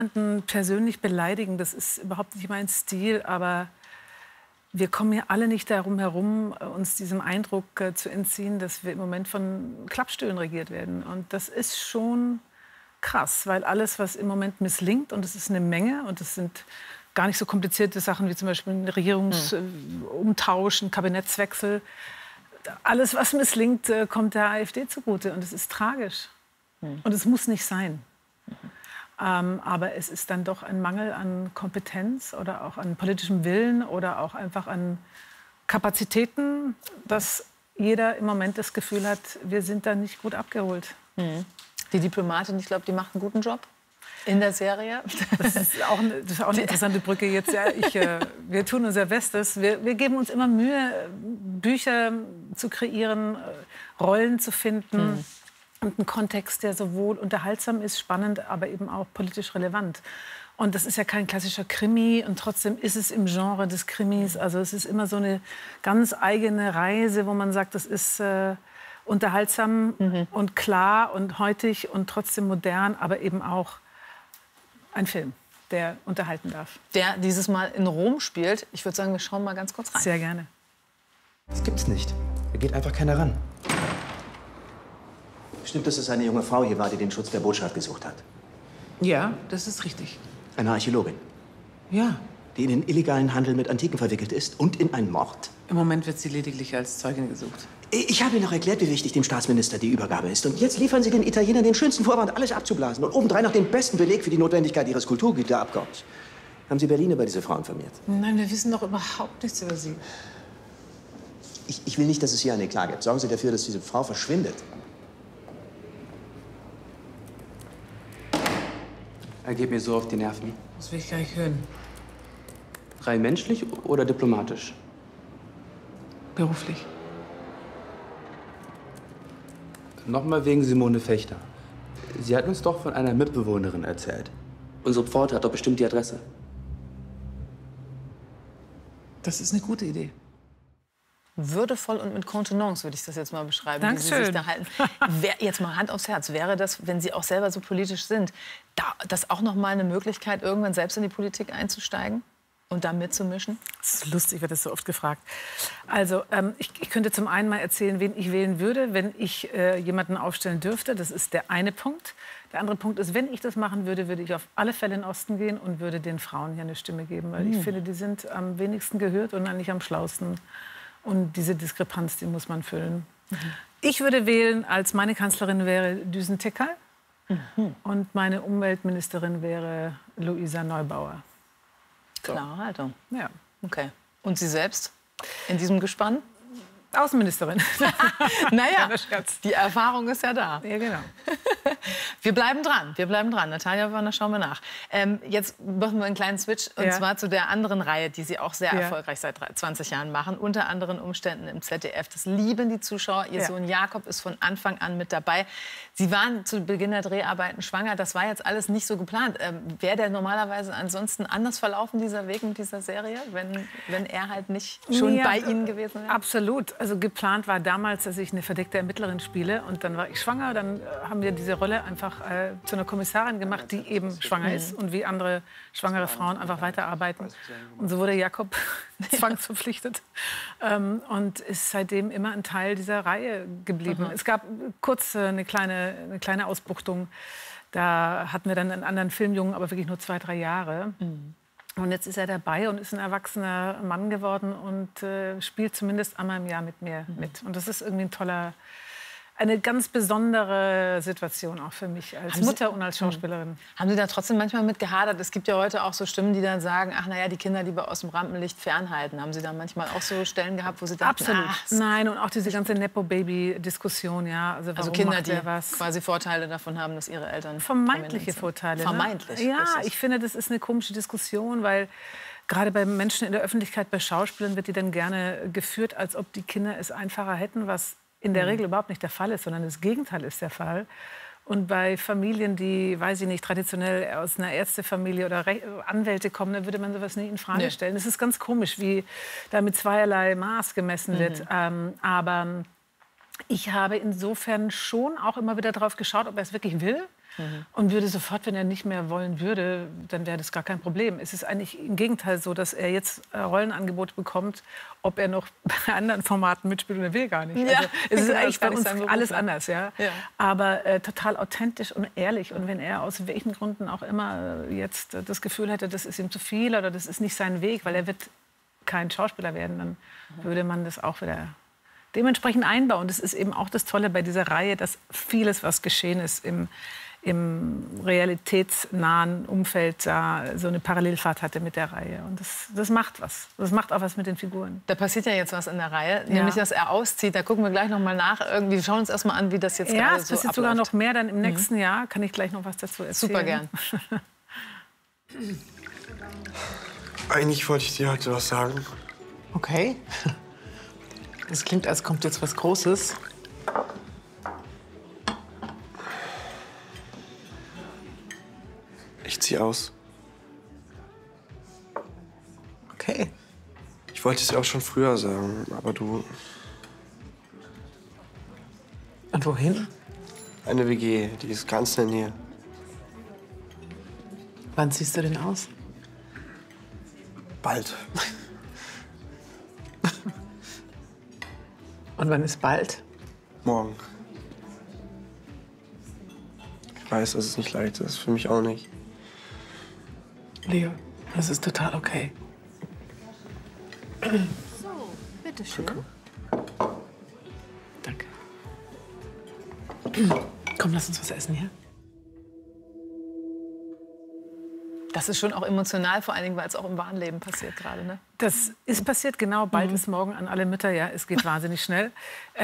Persönlich beleidigen, das ist überhaupt nicht mein Stil, aber wir kommen ja alle nicht darum herum, uns diesem Eindruck zu entziehen, dass wir im Moment von Klappstühlen regiert werden. Und das ist schon krass, weil alles, was im Moment misslingt, und es ist eine Menge, und es sind gar nicht so komplizierte Sachen wie zum Beispiel ein Regierungsumtausch, ein Kabinettswechsel, alles, was misslingt, kommt der AfD zugute. Und es ist tragisch. Und es muss nicht sein. Aber es ist dann doch ein Mangel an Kompetenz oder auch an politischem Willen oder auch einfach an Kapazitäten, dass jeder im Moment das Gefühl hat, wir sind da nicht gut abgeholt. Die Diplomatin, ich glaube, die macht einen guten Job in der Serie. Das ist auch eine interessante Brücke jetzt. Ja, wir tun unser Bestes. Wir geben uns immer Mühe, Bücher zu kreieren, Rollen zu finden. Und einen Kontext, der sowohl unterhaltsam ist, spannend, aber eben auch politisch relevant. Und das ist ja kein klassischer Krimi und trotzdem ist es im Genre des Krimis. Also es ist immer so eine ganz eigene Reise, wo man sagt, das ist unterhaltsam und klar und heutig und trotzdem modern, aber eben auch ein Film, der unterhalten darf. Der dieses Mal in Rom spielt. Ich würde sagen, wir schauen mal ganz kurz rein. Sehr gerne. Das gibt's nicht. Da geht einfach keiner ran. Stimmt, dass es eine junge Frau hier war, die den Schutz der Botschaft gesucht hat? Ja, das ist richtig. Eine Archäologin, Ja, die in den illegalen Handel mit Antiken verwickelt ist und in einen Mord? im Moment wird sie lediglich als Zeugin gesucht. Ich habe Ihnen noch erklärt, wie wichtig dem Staatsminister die Übergabe ist. Und jetzt liefern Sie den Italienern den schönsten Vorwand, alles abzublasen. Und obendrein noch den besten Beleg für die Notwendigkeit Ihres Kulturgüterabkommens. Haben Sie Berlin über diese Frau informiert? Nein, wir wissen doch überhaupt nichts über sie. Ich will nicht, dass es hier eine Klage gibt. Sorgen Sie dafür, dass diese Frau verschwindet. Er geht mir so auf die Nerven. Das will ich gar nicht hören. Rein menschlich oder diplomatisch? Beruflich. Nochmal wegen Simone Fechter. Sie hat uns doch von einer Mitbewohnerin erzählt. Unsere Pforte hat doch bestimmt die Adresse. Das ist eine gute Idee. Würdevoll und mit Kontenance würde ich das jetzt mal beschreiben, wie Sie Dankeschön. sich da halten. Jetzt mal Hand aufs Herz, wäre das, wenn Sie auch selber so politisch sind, das auch noch mal eine Möglichkeit, irgendwann selbst in die Politik einzusteigen und da mitzumischen? Das ist lustig, wird das so oft gefragt. Also ich könnte zum einen mal erzählen, wen ich wählen würde, wenn ich jemanden aufstellen dürfte. Das ist der eine Punkt. Der andere Punkt ist, wenn ich das machen würde, würde ich auf alle Fälle in den Osten gehen und würde den Frauen hier eine Stimme geben. Weil ich finde, die sind am wenigsten gehört und eigentlich am schlausten. Und diese Diskrepanz, die muss man füllen. Ich würde wählen, als meine Kanzlerin wäre Düsen Tekal und meine Umweltministerin wäre Luisa Neubauer. Klare Haltung. Ja. Okay. Und Sie selbst in diesem Gespann? Außenministerin. Naja, Kleiner Scherz. die Erfahrung ist ja da. Ja, genau. Wir bleiben dran, wir bleiben dran. Natalia Wörner, schauen wir nach. Jetzt machen wir einen kleinen Switch, und zwar zu der anderen Reihe, die Sie auch sehr erfolgreich seit 20 Jahren machen. Unter anderen Umständen im ZDF. Das lieben die Zuschauer. Ihr Sohn Jakob ist von Anfang an mit dabei. Sie waren zu Beginn der Dreharbeiten schwanger. Das war jetzt alles nicht so geplant. Wäre der normalerweise ansonsten anders verlaufen, dieser Weg mit dieser Serie, wenn er halt nicht schon bei Ihnen gewesen wäre? Absolut. Also geplant war damals, dass ich eine verdeckte Ermittlerin spiele. Und dann war ich schwanger. Dann haben wir diese Rolle einfach zu einer Kommissarin gemacht, die eben schwanger ist und wie andere schwangere Frauen einfach weiterarbeiten. Und so wurde Jakob zwangsverpflichtet und ist seitdem immer ein Teil dieser Reihe geblieben. Es gab kurz eine kleine Ausbuchtung. Da hatten wir dann einen anderen Filmjungen, aber wirklich nur 2, 3 Jahre. Und jetzt ist er dabei und ist ein erwachsener Mann geworden und spielt zumindest einmal im Jahr mit mir mit. Und das ist irgendwie eine ganz besondere Situation auch für mich als Mutter und als Schauspielerin. Haben Sie da trotzdem manchmal mit gehadert? Es gibt ja heute auch so Stimmen, die dann sagen, ach naja, die Kinder lieber aus dem Rampenlicht fernhalten. Haben Sie da manchmal auch so Stellen gehabt, wo Sie dachten, Absolut. Nein, und auch diese ganze Nepo-Baby-Diskussion, ja. Also warum Kinder, macht die er was? quasi Vorteile davon haben, dass ihre Eltern Vermeintliche Vorteile. Vermeintlich. Ne? Ja, ich finde, das ist eine komische Diskussion, weil gerade bei Menschen in der Öffentlichkeit, bei Schauspielern, wird die dann gerne geführt, als ob die Kinder es einfacher hätten, was in der Regel überhaupt nicht der Fall ist, sondern das Gegenteil ist der Fall. Und bei Familien, die, weiß ich nicht, traditionell aus einer Ärztefamilie oder Anwälte kommen, dann würde man sowas nie in Frage stellen. Das ist ganz komisch, wie da mit zweierlei Maß gemessen wird. Aber ich habe insofern schon auch immer wieder darauf geschaut, ob er es wirklich will. und würde sofort, wenn er nicht mehr wollen würde, dann wäre das gar kein Problem. Es ist eigentlich im Gegenteil so, dass er jetzt Rollenangebote bekommt, ob er noch bei anderen Formaten mitspielt oder will gar nicht. Ja, also, es ist genau, eigentlich bei das uns ist sein alles Beruf, anders, ja. Aber total authentisch und ehrlich. Und wenn er aus welchen Gründen auch immer jetzt das Gefühl hätte, das ist ihm zu viel oder das ist nicht sein Weg, weil er wird kein Schauspieler werden, dann würde man das auch wieder dementsprechend einbauen. Das ist eben auch das Tolle bei dieser Reihe, dass vieles, was geschehen ist im realitätsnahen Umfeld, da so eine Parallelfahrt hatte mit der Reihe. Und das macht was. Das macht auch was mit den Figuren. Da passiert ja jetzt was in der Reihe, nämlich, dass er auszieht. Da gucken wir gleich noch mal nach. Irgendwie, wir schauen uns erst mal an, wie das jetzt gerade so abläuft. Ja, es passiert sogar noch mehr. Dann im nächsten Jahr kann ich gleich noch was dazu erzählen. Super gern. Eigentlich wollte ich dir heute was sagen. Okay. Das klingt, als kommt jetzt was Großes. Ich ziehe aus. Okay. Ich wollte es dir auch schon früher sagen, aber du... Und wohin? Eine WG, die ist ganz in der Nähe. Wann ziehst du denn aus? Bald. Und wann ist bald? Morgen. Ich weiß, dass es nicht leicht ist. Für mich auch nicht. Leo, das ist total okay. So, bitteschön. Danke. Komm, lass uns was essen, ja? Das ist schon auch emotional, vor allen Dingen, weil es auch im wahren Leben passiert gerade, ne? Das ist passiert, genau. Bald ist morgen an alle Mütter. Ja, es geht wahnsinnig schnell.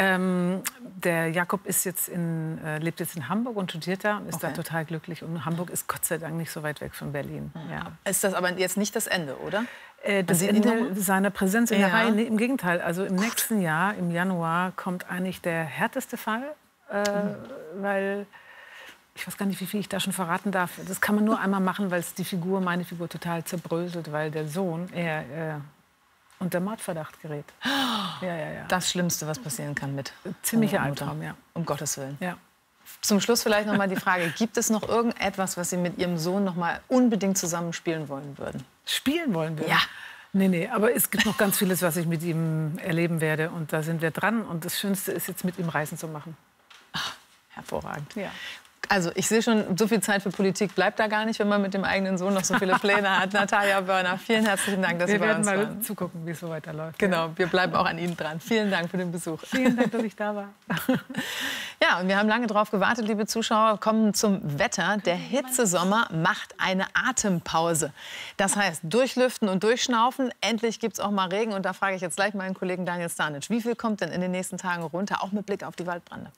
Der Jakob ist jetzt lebt jetzt in Hamburg und studiert da und ist da total glücklich. Und Hamburg ist Gott sei Dank nicht so weit weg von Berlin. Ja. Ist das aber jetzt nicht das Ende, oder? Das Ende seiner Präsenz in der Reihe, nee, im Gegenteil. Also im nächsten Jahr, im Januar, kommt eigentlich der härteste Fall, weil... Ich weiß gar nicht, wie viel ich da schon verraten darf. Das kann man nur einmal machen, weil es meine Figur total zerbröselt, weil der Sohn unter Mordverdacht gerät. Ja. Das Schlimmste, was passieren kann mit ziemlicher Albtraum, ja. Um Gottes Willen. Ja. Zum Schluss vielleicht noch mal die Frage, gibt es noch irgendetwas, was Sie mit Ihrem Sohn noch mal unbedingt zusammen spielen wollen würden? Spielen wollen würden? Ja. Nee, aber es gibt noch ganz vieles, was ich mit ihm erleben werde. Und da sind wir dran. Und das Schönste ist jetzt, mit ihm Reisen zu machen. Ach, hervorragend. Ja. Also ich sehe schon, so viel Zeit für Politik bleibt da gar nicht, wenn man mit dem eigenen Sohn noch so viele Pläne hat. Natalia Börner, vielen herzlichen Dank, dass Sie bei uns waren. Wir werden mal zugucken, wie es so weiterläuft. Genau, wir bleiben auch an Ihnen dran. Vielen Dank für den Besuch. Vielen Dank, dass ich da war. Ja, und wir haben lange drauf gewartet, liebe Zuschauer. Kommen zum Wetter. Der Hitzesommer macht eine Atempause. Das heißt, durchlüften und durchschnaufen. Endlich gibt es auch mal Regen. Und da frage ich jetzt gleich meinen Kollegen Daniel Stanic. Wie viel kommt denn in den nächsten Tagen runter, auch mit Blick auf die Waldbrände?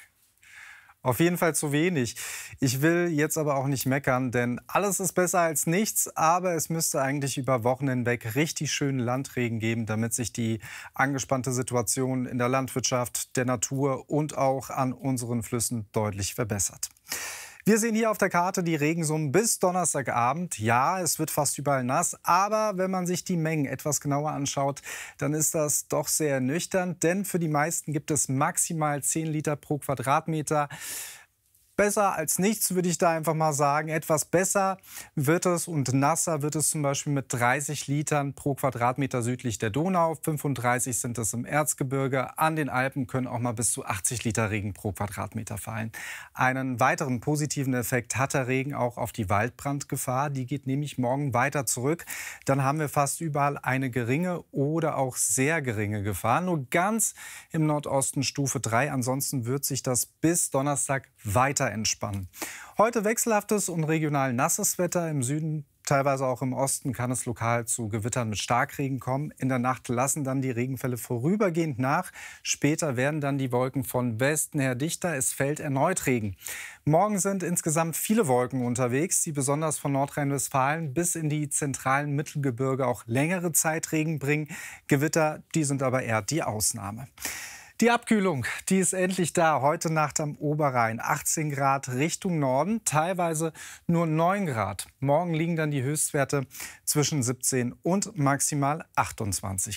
Auf jeden Fall zu wenig. Ich will jetzt aber auch nicht meckern, denn alles ist besser als nichts. Aber es müsste eigentlich über Wochen hinweg richtig schönen Landregen geben, damit sich die angespannte Situation in der Landwirtschaft, der Natur und auch an unseren Flüssen deutlich verbessert. Wir sehen hier auf der Karte die Regensummen bis Donnerstagabend. Ja, es wird fast überall nass, aber wenn man sich die Mengen etwas genauer anschaut, dann ist das doch sehr ernüchternd, denn für die meisten gibt es maximal 10 Liter pro Quadratmeter. Besser als nichts, würde ich da einfach mal sagen. Etwas besser wird es und nasser wird es zum Beispiel mit 30 Litern pro Quadratmeter südlich der Donau. 35 sind es im Erzgebirge. An den Alpen können auch mal bis zu 80 Liter Regen pro Quadratmeter fallen. Einen weiteren positiven Effekt hat der Regen auch auf die Waldbrandgefahr. Die geht nämlich morgen weiter zurück. Dann haben wir fast überall eine geringe oder auch sehr geringe Gefahr. Nur ganz im Nordosten Stufe 3. Ansonsten wird sich das bis Donnerstag weiter entspannen. Heute wechselhaftes und regional nasses Wetter. Im Süden, teilweise auch im Osten, kann es lokal zu Gewittern mit Starkregen kommen. In der Nacht lassen dann die Regenfälle vorübergehend nach. Später werden dann die Wolken von Westen her dichter. Es fällt erneut Regen. Morgen sind insgesamt viele Wolken unterwegs, die besonders von Nordrhein-Westfalen bis in die zentralen Mittelgebirge auch längere Zeit Regen bringen. Gewitter, die sind aber eher die Ausnahme. Die Abkühlung, die ist endlich da. Heute Nacht am Oberrhein 18 Grad Richtung Norden, teilweise nur 9 Grad. Morgen liegen dann die Höchstwerte zwischen 17 und maximal 28 Grad.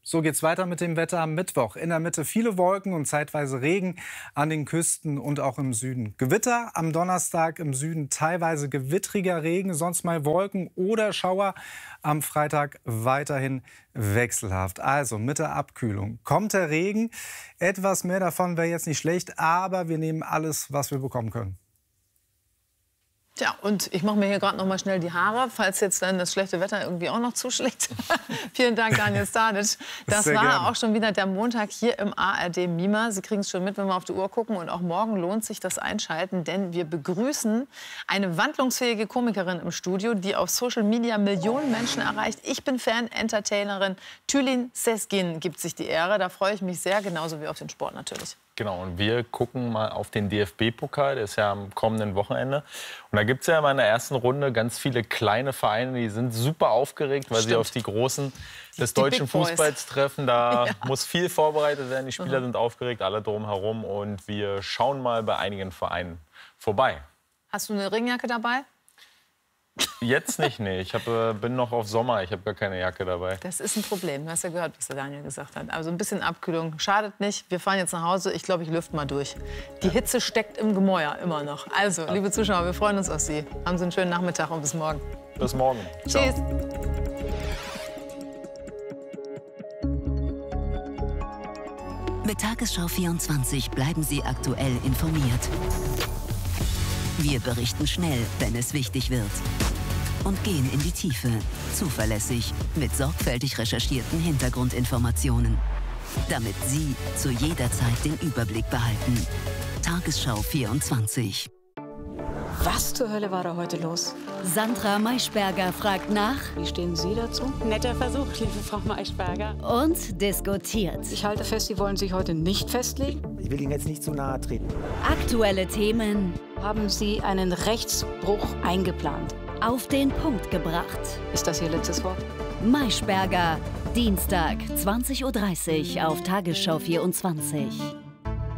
So geht's weiter mit dem Wetter am Mittwoch. In der Mitte viele Wolken und zeitweise Regen an den Küsten und auch im Süden. Gewitter am Donnerstag im Süden, teilweise gewittriger Regen, sonst mal Wolken oder Schauer. Am Freitag weiterhin wechselhaft. Also mit der Abkühlung kommt der Regen. Etwas mehr davon wäre jetzt nicht schlecht, aber wir nehmen alles, was wir bekommen können. Tja, und ich mache mir hier gerade noch mal schnell die Haare, falls jetzt dann das schlechte Wetter irgendwie auch noch zuschlägt. Vielen Dank, Daniel Stanic. Das war gerne. Auch schon wieder der Montag hier im ARD Mima. Sie kriegen es schon mit, wenn wir auf die Uhr gucken. Und auch morgen lohnt sich das Einschalten, denn wir begrüßen eine wandlungsfähige Komikerin im Studio, die auf Social Media Millionen Menschen erreicht. Ich bin Fan-Entertainerin. Tülin Sezgin gibt sich die Ehre. Da freue ich mich sehr, genauso wie auf den Sport natürlich. Genau, und wir gucken mal auf den DFB-Pokal, der ist ja am kommenden Wochenende. Und da gibt es ja in der ersten Runde ganz viele kleine Vereine, die sind super aufgeregt, weil sie auf die Großen des deutschen Fußballs treffen. Da muss viel vorbereitet werden, die Spieler sind aufgeregt, alle drumherum. Und wir schauen mal bei einigen Vereinen vorbei. Hast du eine Ringjacke dabei? Jetzt nicht, nee. Ich bin noch auf Sommer, ich habe gar keine Jacke dabei. Das ist ein Problem, du hast ja gehört, was der Daniel gesagt hat. Also ein bisschen Abkühlung schadet nicht. Wir fahren jetzt nach Hause, ich glaube, ich lüfte mal durch. Die Hitze steckt im Gemäuer immer noch. Also, liebe Zuschauer, wir freuen uns auf Sie. Haben Sie einen schönen Nachmittag und bis morgen. Bis morgen. Tschüss. Mit Tagesschau 24 bleiben Sie aktuell informiert. Wir berichten schnell, wenn es wichtig wird. Und gehen in die Tiefe, zuverlässig, mit sorgfältig recherchierten Hintergrundinformationen. Damit Sie zu jeder Zeit den Überblick behalten. Tagesschau 24. Was zur Hölle war da heute los? Sandra Maischberger fragt nach. Wie stehen Sie dazu? Netter Versuch, liebe Frau Maischberger. Und diskutiert. Ich halte fest, Sie wollen sich heute nicht festlegen. Ich will Ihnen jetzt nicht zu nahe treten. Aktuelle Themen. Haben Sie einen Rechtsbruch eingeplant? Auf den Punkt gebracht. Ist das Ihr letztes Wort? Maischberger, Dienstag, 20:30 Uhr auf Tagesschau 24.